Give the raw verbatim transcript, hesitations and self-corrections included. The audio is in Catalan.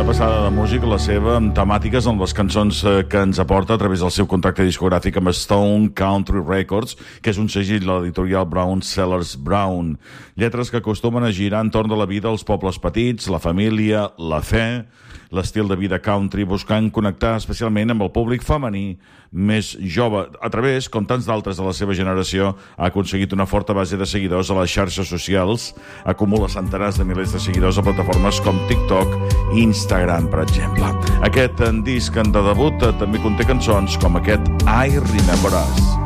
una passada de música, la seva, amb temàtiques en les cançons que ens aporta a través del seu contracte discogràfic amb Stone Country Records, que és un segell de l'editorial Brown Sellers Brown. Lletres que acostumen a girar entorn de la vida als pobles petits, la família, la fe, l'estil de vida country, buscant connectar especialment amb el públic femení més jove. A través, com tants d'altres de la seva generació, ha aconseguit una forta base de seguidors a les xarxes socials, acumula centenars de milers de seguidors a plataformes com TikTok i Instagram, per exemple. Aquest disc de debut també conté cançons com aquest I Remember Us.